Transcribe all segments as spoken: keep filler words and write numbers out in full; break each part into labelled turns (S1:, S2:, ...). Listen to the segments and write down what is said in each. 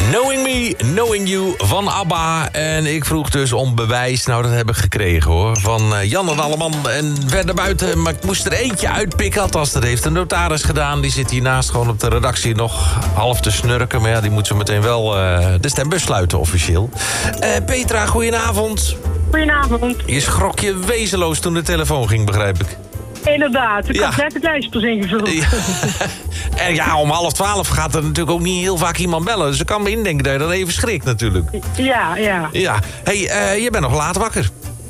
S1: Knowing Me, Knowing You van ABBA. En ik vroeg dus om bewijs. Nou, dat heb ik gekregen, hoor. Van uh, Jan en Alleman en verder buiten. Maar ik moest er eentje uitpikken. Althans, dat heeft de notaris gedaan. Die zit hiernaast gewoon op de redactie nog half te snurken. Maar ja, die moet zo meteen wel uh, de stembus sluiten, officieel. Uh, Petra, goedenavond.
S2: Goedenavond.
S1: Je schrok je wezenloos toen de telefoon ging, begrijp ik.
S2: Inderdaad, ik
S1: ja.
S2: had net het lijstje pas ingevuld.
S1: Ja. En ja, om half twaalf gaat er natuurlijk ook niet heel vaak iemand bellen. Dus ik kan me indenken dat je dan even schrikt natuurlijk.
S2: Ja, ja.
S1: Ja. Hey, uh, je bent nog laat wakker.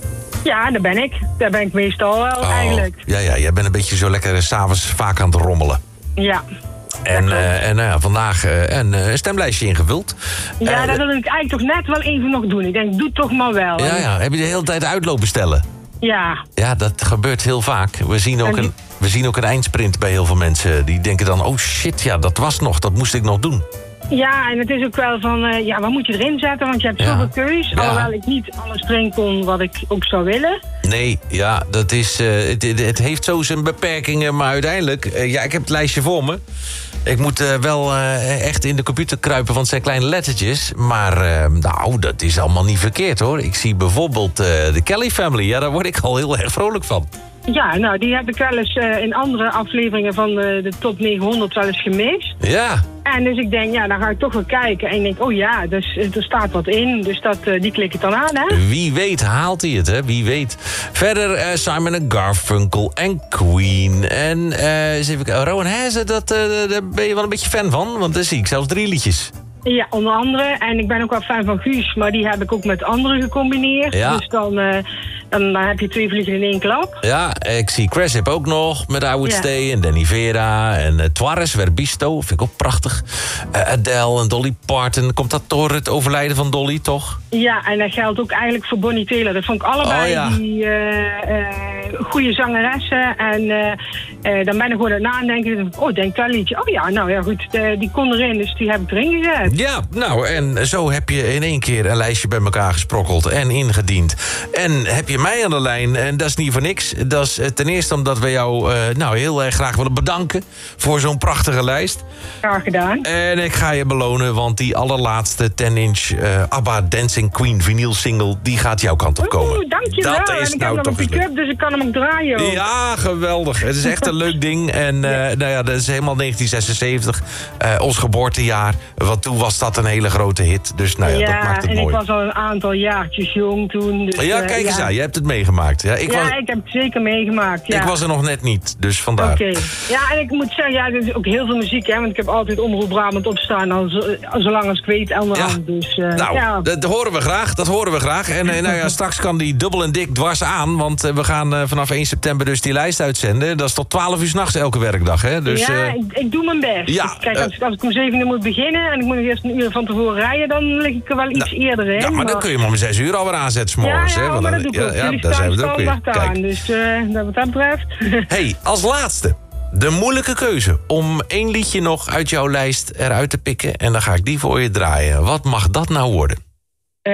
S2: Ja, daar ben ik. Daar ben ik meestal wel,
S1: oh,
S2: eigenlijk.
S1: Ja, ja, jij bent een beetje zo lekker 's avonds vaak aan het rommelen.
S2: Ja.
S1: En, uh, en uh, vandaag uh, een uh, stemlijstje ingevuld.
S2: Ja,
S1: uh,
S2: dat wil ik eigenlijk toch net wel even nog doen. Ik denk, doe het toch maar wel.
S1: Ja, ja. Heb je de hele tijd uitlopen stellen?
S2: Ja.
S1: Ja, dat gebeurt heel vaak. We zien ook, een, we zien ook een eindsprint bij heel veel mensen. Die denken dan, oh shit, ja, dat was nog, dat moest ik nog doen.
S2: Ja, en het is ook wel van, uh, ja, wat moet je erin zetten? Want je hebt
S1: ja.
S2: zoveel keus.
S1: Ja.
S2: Alhoewel ik niet alles erin kon wat ik ook zou willen.
S1: Nee, ja, dat is, uh, het, het heeft zo zijn beperkingen. Maar uiteindelijk, uh, ja, ik heb het lijstje voor me. Ik moet uh, wel uh, echt in de computer kruipen, want het zijn kleine lettertjes. Maar uh, nou, dat is allemaal niet verkeerd, hoor. Ik zie bijvoorbeeld uh, de Kelly Family. Ja, daar word ik al heel erg vrolijk van.
S2: Ja, nou, die heb ik wel eens uh, in andere afleveringen van de, de top negenhonderd wel eens gemist.
S1: Ja.
S2: En dus ik denk, ja, dan ga ik toch wel kijken. En ik denk, oh ja, dus, er staat wat in. Dus dat, uh, die klik ik dan aan, hè?
S1: Wie weet haalt hij het, hè? Wie weet. Verder uh, Simon en Garfunkel en Queen. En uh, eens even, Rowan Hazard, dat, uh, daar ben je wel een beetje fan van. Want daar zie ik zelfs drie liedjes.
S2: Ja, onder andere. En ik ben ook wel fan van Guus, maar die heb ik ook met anderen gecombineerd. Ja. Dus dan, uh, dan, dan heb je twee vliegen in één klap.
S1: Ja, ik zie Cressip ook nog met I Would ja. Stay en Danny Vera en uh, Tuarez Verbisto, vind ik ook prachtig. Uh, Adele en Dolly Parton, komt dat door het overlijden van Dolly, toch?
S2: Ja, en dat geldt ook eigenlijk voor Bonnie Tyler. Dat vond ik allebei oh, ja. die uh, uh, goede zangeressen. En uh, uh, dan ben ik gewoon aan het nadenken. Oh, denk dat liedje. Oh ja, nou ja, goed, de, die kon erin, dus die heb ik erin gezet.
S1: Ja, nou, en zo heb je in één keer een lijstje bij elkaar gesprokkeld en ingediend. En heb je mij aan de lijn, en dat is niet voor niks. Dat is ten eerste omdat we jou uh, nou, heel erg graag willen bedanken voor zo'n prachtige lijst.
S2: Graag gedaan.
S1: En ik ga je belonen, want die allerlaatste ten inch uh, ABBA Dancing Queen vinyl single, die gaat jouw kant op komen.
S2: Oeh, dankjewel.
S1: Dat is
S2: en ik
S1: nou
S2: heb nog een pick-up, dus ik kan hem ook draaien. Ook.
S1: Ja, geweldig. Het is echt een leuk ding. En uh, nou ja, dat is helemaal negentien zesenzeventig, uh, ons geboortejaar. Want toen was dat een hele grote hit. Dus nou ja,
S2: ja
S1: dat maakt het
S2: en
S1: mooi.
S2: ik was al een aantal jaartjes jong toen. Dus,
S1: ja, kijk eens uh, ja. aan. Je hebt het meegemaakt. Ja, ik,
S2: ja,
S1: was,
S2: ik heb het zeker meegemaakt. Ja.
S1: Ik was er nog net niet, dus vandaar.
S2: Oké. Okay. Ja, en ik moet zeggen, ja, er is ook heel veel muziek, hè. Want ik heb altijd Omroep Brabant opstaan, al, zo, al zolang als ik weet, onderhand. Ja. Dus, uh,
S1: nou,
S2: ja.
S1: dat horen we graag. Dat horen we graag. En uh, nou ja, straks kan die dubbel en dik dwars aan. Want uh, we gaan uh, vanaf één september dus die lijst uitzenden. Dat is tot twaalf uur 's nachts elke werkdag, hè. Dus,
S2: ja,
S1: uh,
S2: ik, ik doe mijn best.
S1: Ja,
S2: Kijk, als, als ik om zeven uur moet beginnen en ik moet nog eerst een uur van tevoren rijden, dan lig ik er wel iets
S1: nou,
S2: eerder in.
S1: Ja, maar, maar dan kun je hem om zes uur alweer aanzetten 's morgens.
S2: Ja, ja,
S1: hè, want
S2: maar
S1: dan,
S2: dat doe ik ook.
S1: ja,
S2: Jullie
S1: daar zijn we ook weer.
S2: aan, dus uh, wat dat betreft.
S1: Hey, als laatste, de moeilijke keuze om één liedje nog uit jouw lijst eruit te pikken. En dan ga ik die voor je draaien. Wat mag dat nou worden?
S2: Uh,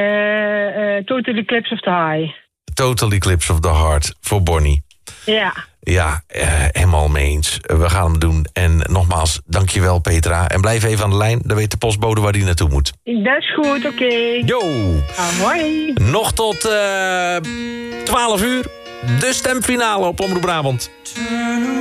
S2: uh, Total Eclipse of the Heart.
S1: Total Eclipse of the Heart voor Bonnie.
S2: Ja.
S1: Ja, uh, helemaal mee eens. We gaan hem doen. En nogmaals, dankjewel Petra. En blijf even aan de lijn, dan weet de postbode waar die naartoe moet.
S2: Dat is goed, oké. Okay.
S1: Yo!
S2: Hoi.
S1: Nog tot uh, twaalf uur. De stemfinale op Omroep Brabant.